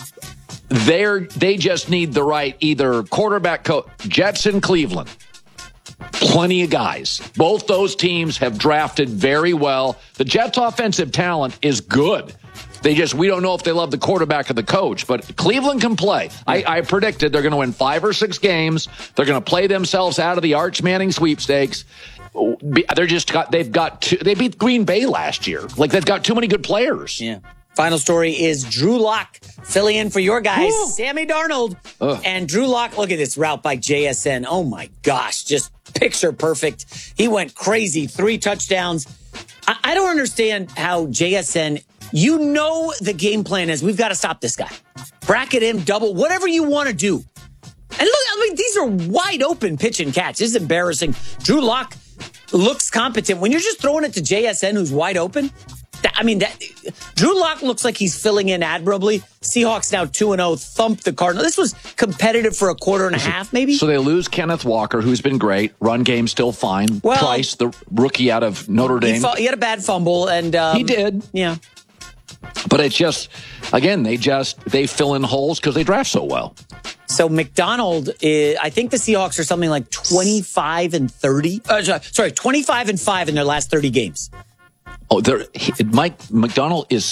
They just need the right either quarterback coach. Jets and Cleveland. Plenty of guys. Both those teams have drafted very well. The Jets' offensive talent is good. We don't know if they love the quarterback or the coach, but Cleveland can play. I predicted they're going to win 5 or 6 games. They're going to play themselves out of the Arch Manning sweepstakes. They beat Green Bay last year. Like, they've got too many good players. Yeah. Final story is Drew Lock filling in for your guys, Sammy Darnold. And Drew Lock, look at this route by JSN. Oh my gosh, just picture perfect. He went crazy, 3 touchdowns. I don't understand how JSN, the game plan is we've got to stop this guy. Bracket him, double, whatever you want to do. And look, these are wide open pitch and catch. This is embarrassing. Drew Lock looks competent. When you're just throwing it to JSN who's wide open, Drew Lock looks like he's filling in admirably. Seahawks now 2-0, thumped the Cardinals. This was competitive for a quarter and a half, maybe. So they lose Kenneth Walker, who's been great. Run game still fine. Well, Price, the rookie out of Notre Dame. He had a bad fumble, and he did. Yeah. But it's just, again, they fill in holes because they draft so well. So McDonald, I think the Seahawks are something like 25-30. 25-5 in their last 30 games. Mike McDonald is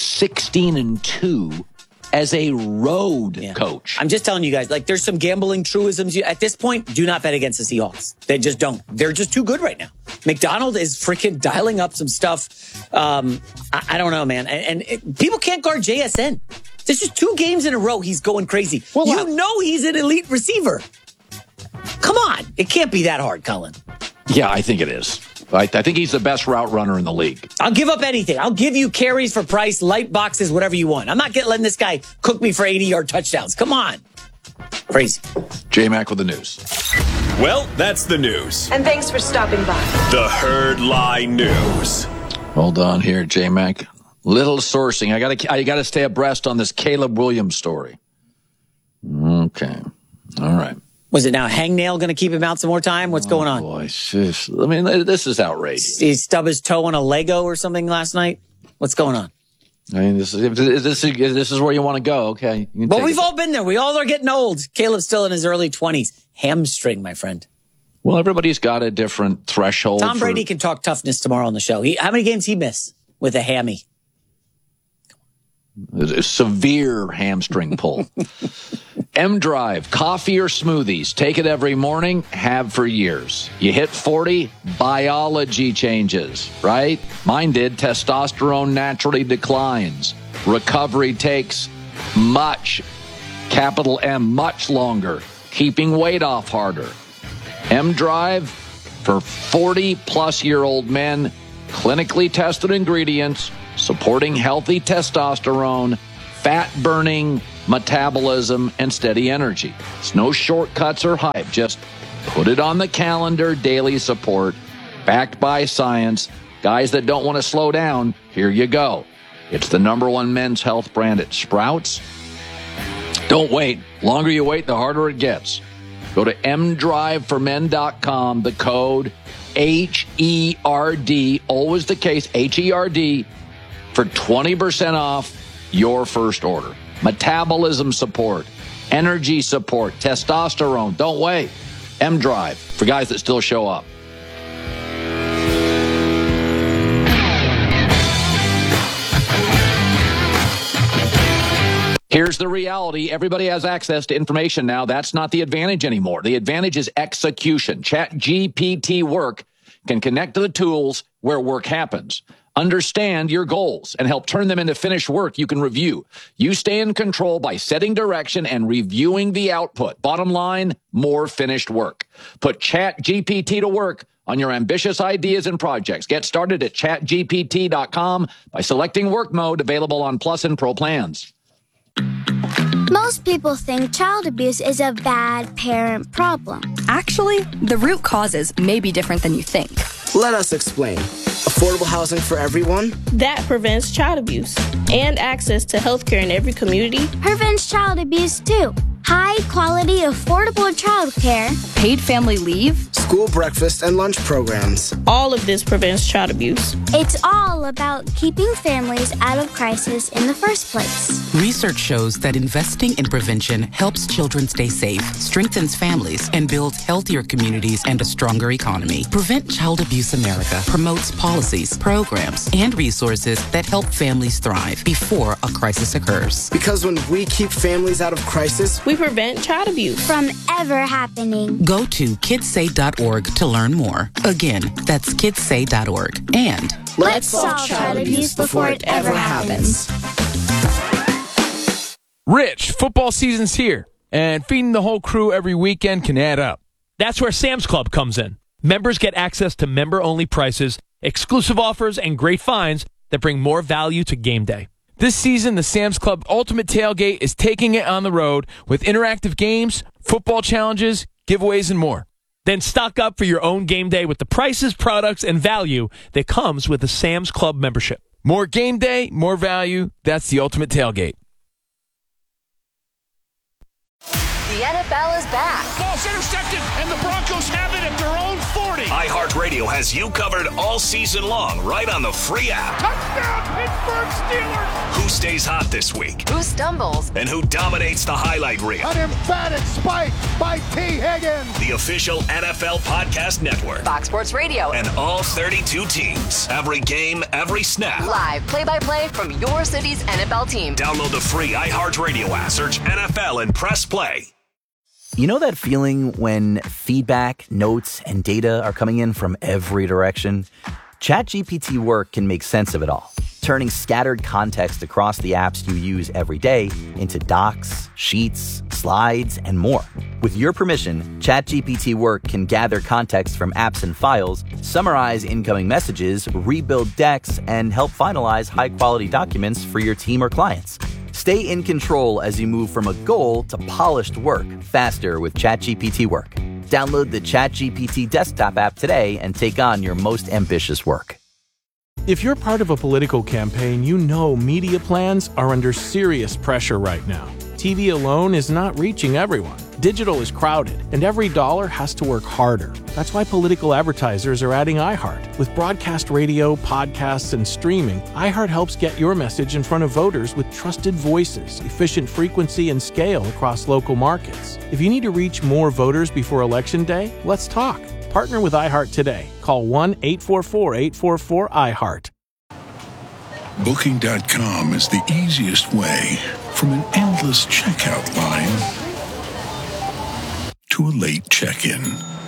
16-2 as a road coach. I'm just telling you guys, like, there's some gambling truisms. At this point, do not bet against the Seahawks. They just don't. They're just too good right now. McDonald is freaking dialing up some stuff. I don't know, man. And people can't guard JSN. There's just 2 games in a row he's going crazy. Well, he's an elite receiver. Come on. It can't be that hard, Colin. Yeah, I think it is. I think he's the best route runner in the league. I'll give up anything. I'll give you carries for Price, light boxes, whatever you want. I'm not letting this guy cook me for 80-yard touchdowns. Come on. Crazy. J-Mac with the news. Well, that's the news. And thanks for stopping by. The Herd Lie News. Hold on here, J-Mac. Little sourcing. I gotta stay abreast on this Caleb Williams story. Okay. All right. Was it now Hangnail going to keep him out some more time? What's going on? Boy, I mean, this is outrageous. He stubbed his toe on a Lego or something last night? What's going on? I mean, this is where you want to go. Okay. Well, we've all been there. We all are getting old. Caleb's still in his early 20s. Hamstring, my friend. Well, everybody's got a different threshold. Tom Brady can talk toughness tomorrow on the show. How many games he miss with a hammy? A severe hamstring pull. M-Drive, coffee or smoothies. Take it every morning, have for years. You hit 40, biology changes, right? Mine did. Testosterone naturally declines. Recovery takes much, capital M, much longer. Keeping weight off harder. M-Drive for 40-plus-year-old men. Clinically tested ingredients, supporting healthy testosterone, fat-burning metabolism, and steady energy. It's no shortcuts or hype. Just put it on the calendar, daily support, backed by science. Guys that don't want to slow down, here you go. It's the #1 men's health brand at Sprouts. Don't wait. Longer you wait, the harder it gets. Go to mdriveformen.com, the code HERD, always the case, HERD, for 20% off your first order. Metabolism support, energy support, testosterone. Don't wait. M-Drive, for guys that still show up. Here's the reality. Everybody has access to information now. That's not the advantage anymore. The advantage is execution. ChatGPT Work can connect to the tools where work happens. Understand your goals and help turn them into finished work you can review. You stay in control by setting direction and reviewing the output. Bottom line, more finished work. Put ChatGPT to work on your ambitious ideas and projects. Get started at chatgpt.com by selecting work mode, available on Plus and Pro plans. Most people think child abuse is a bad parent problem. Actually, the root causes may be different than you think. Let us explain. Affordable housing for everyone? That prevents child abuse. And access to health care in every community. Prevents child abuse too. High quality, affordable child care. Paid family leave. School breakfast and lunch programs. All of this prevents child abuse. It's all about keeping families out of crisis in the first place. Research shows that investing in prevention helps children stay safe, strengthens families, and builds healthier communities and a stronger economy. Prevent Child Abuse America promotes policies, programs, and resources that help families thrive before a crisis occurs. Because when we keep families out of crisis, we prevent child abuse from ever happening. Go to kidssay.org to learn more. Again, that's kidssay.org. And let's solve child abuse before it ever happens. Rich, football season's here, and feeding the whole crew every weekend can add up. That's where Sam's Club comes in. Members get access to member-only prices, exclusive offers, and great finds that bring more value to game day. This season, the Sam's Club Ultimate Tailgate is taking it on the road with interactive games, football challenges, giveaways, and more. Then stock up for your own game day with the prices, products, and value that comes with a Sam's Club membership. More game day, more value. That's the Ultimate Tailgate. The NFL is back. Ball's intercepted, and the Broncos have it at their own 40. iHeartRadio has you covered all season long, right on the free app. Touchdown, Pittsburgh Steelers! Who stays hot this week? Who stumbles? And who dominates the highlight reel? An emphatic spike by T. Higgins. The official NFL podcast network. Fox Sports Radio. And all 32 teams. Every game, every snap. Live play-by-play from your city's NFL team. Download the free iHeartRadio app. Search NFL and press play. You know that feeling when feedback, notes, and data are coming in from every direction? ChatGPT Work can make sense of it all, turning scattered context across the apps you use every day into docs, sheets, slides, and more. With your permission, ChatGPT Work can gather context from apps and files, summarize incoming messages, rebuild decks, and help finalize high-quality documents for your team or clients. Stay in control as you move from a goal to polished work faster with ChatGPT Work. Download the ChatGPT desktop app today and take on your most ambitious work. If you're part of a political campaign, you know media plans are under serious pressure right now. TV alone is not reaching everyone. Digital is crowded, and every dollar has to work harder. That's why political advertisers are adding iHeart. With broadcast radio, podcasts, and streaming, iHeart helps get your message in front of voters with trusted voices, efficient frequency, and scale across local markets. If you need to reach more voters before Election Day, let's talk. Partner with iHeart today. Call 1-844-844-iHeart. Booking.com is the easiest way from an endless checkout line to a late check-in.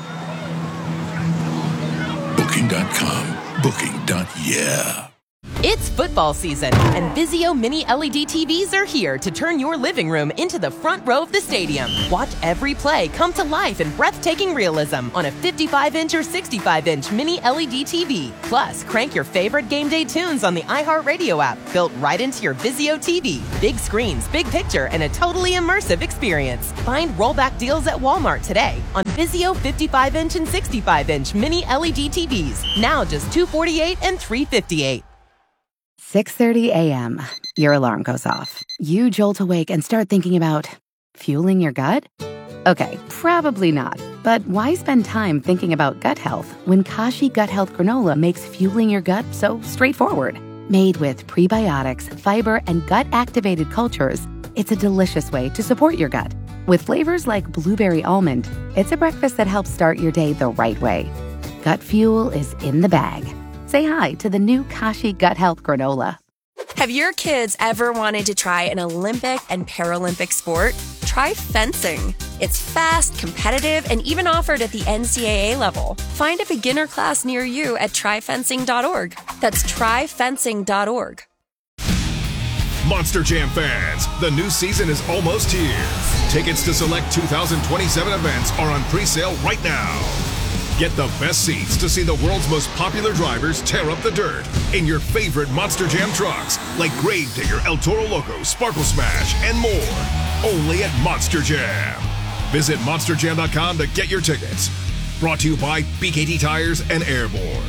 Booking.com. Booking.yeah. It's football season, and Vizio Mini LED TVs are here to turn your living room into the front row of the stadium. Watch every play come to life in breathtaking realism on a 55-inch or 65-inch Mini LED TV. Plus, crank your favorite game day tunes on the iHeartRadio app, built right into your Vizio TV. Big screens, big picture, and a totally immersive experience. Find rollback deals at Walmart today on Vizio 55-inch and 65-inch Mini LED TVs. Now just $248 and $358. 6:30 a.m. Your alarm goes off. You jolt awake and start thinking about fueling your gut? Okay, probably not. But why spend time thinking about gut health when Kashi Gut Health Granola makes fueling your gut so straightforward? Made with prebiotics, fiber, and gut-activated cultures, it's a delicious way to support your gut. With flavors like blueberry almond, it's a breakfast that helps start your day the right way. Gut fuel is in the bag. Say hi to the new Kashi Gut Health Granola. Have your kids ever wanted to try an Olympic and Paralympic sport? Try fencing. It's fast, competitive, and even offered at the NCAA level. Find a beginner class near you at tryfencing.org. That's tryfencing.org. Monster Jam fans, the new season is almost here. Tickets to select 2027 events are on pre-sale right now. Get the best seats to see the world's most popular drivers tear up the dirt in your favorite Monster Jam trucks, like Gravedigger, El Toro Loco, Sparkle Smash, and more. Only at Monster Jam. Visit monsterjam.com to get your tickets. Brought to you by BKT Tires and Airborne.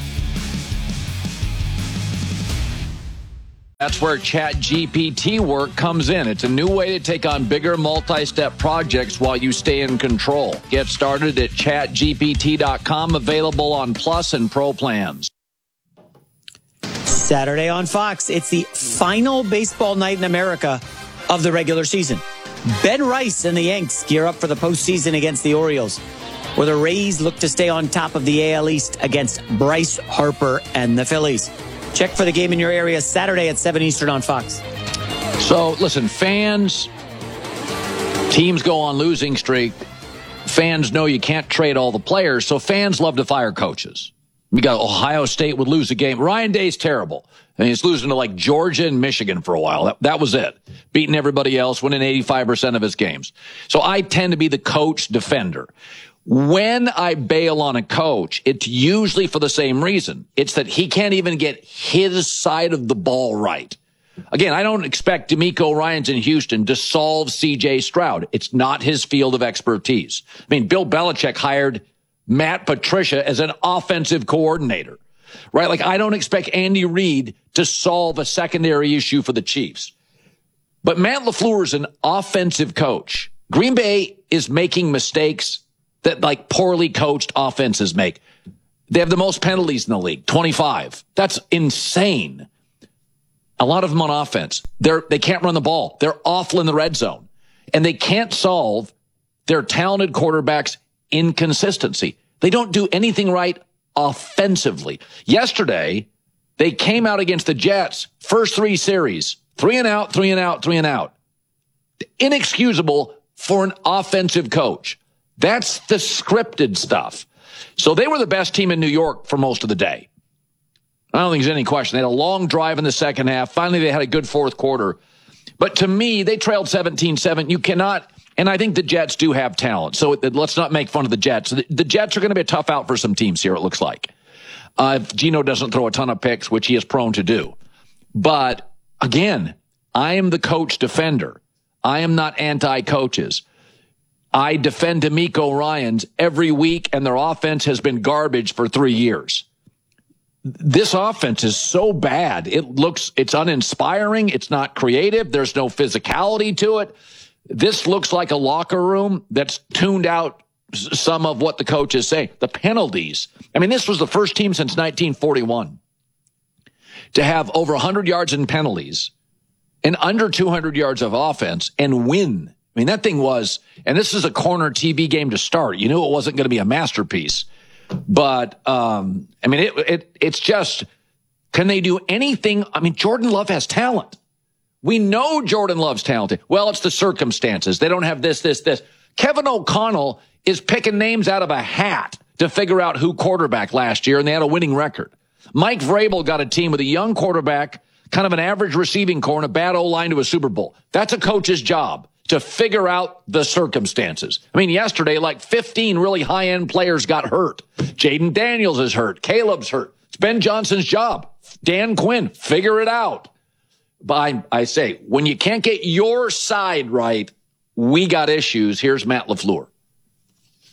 That's where ChatGPT work comes in. It's a new way to take on bigger multi-step projects while you stay in control. Get started at chatgpt.com, available on Plus and Pro plans. Saturday on Fox, it's the final baseball night in America of the regular season. Ben Rice and the Yanks gear up for the postseason against the Orioles, where the Rays look to stay on top of the AL East against Bryce Harper and the Phillies. Check for the game in your area Saturday at 7 Eastern on Fox. So, listen, fans, teams go on losing streak. Fans know you can't trade all the players, so fans love to fire coaches. We got Ohio State would lose a game. Ryan Day's terrible. And he's losing to like Georgia and Michigan for a while. That was it. Beating everybody else, winning 85% of his games. So I tend to be the coach defender. When I bail on a coach, it's usually for the same reason. It's that he can't even get his side of the ball right. Again, I don't expect D'Amico Ryans in Houston to solve C.J. Stroud. It's not his field of expertise. I mean, Bill Belichick hired Matt Patricia as an offensive coordinator, right? Like, I don't expect Andy Reid to solve a secondary issue for the Chiefs. But Matt LaFleur is an offensive coach. Green Bay is making mistakes that like poorly coached offenses make. They have the most penalties in the league, 25. That's insane. A lot of them on offense. They can't run the ball. They're awful in the red zone. And they can't solve their talented quarterback's inconsistency. They don't do anything right offensively. Yesterday, they came out against the Jets, first 3 series, 3 and out, 3 and out, 3 and out. Inexcusable for an offensive coach. That's the scripted stuff. So they were the best team in New York for most of the day. I don't think there's any question. They had a long drive in the second half. Finally, they had a good fourth quarter. But to me, they trailed 17-7. You cannot, and I think the Jets do have talent. So let's not make fun of the Jets. The Jets are going to be a tough out for some teams here, it looks like. If Geno doesn't throw a ton of picks, which he is prone to do. But again, I am the coach defender. I am not anti-coaches. I defend D'Amico Ryans every week, and their offense has been garbage for 3 years. This offense is so bad. It's uninspiring. It's not creative. There's no physicality to it. This looks like a locker room that's tuned out some of what the coach is saying. The penalties. I mean, this was the first team since 1941 to have over 100 yards in penalties and under 200 yards of offense and win. I mean, that thing was, and this is a corner TV game to start. You knew it wasn't going to be a masterpiece. But, I mean, it's just, can they do anything? I mean, Jordan Love has talent. We know Jordan Love's talented. Well, it's the circumstances. They don't have this. Kevin O'Connell is picking names out of a hat to figure out who quarterback last year, and they had a winning record. Mike Vrabel got a team with a young quarterback, kind of an average receiving core, and a bad O-line to a Super Bowl. That's a coach's job, to figure out the circumstances. I mean, yesterday, like 15 really high-end players got hurt. Jaden Daniels is hurt. Caleb's hurt. It's Ben Johnson's job. Dan Quinn, figure it out. But I say, when you can't get your side right, we got issues. Here's Matt LaFleur.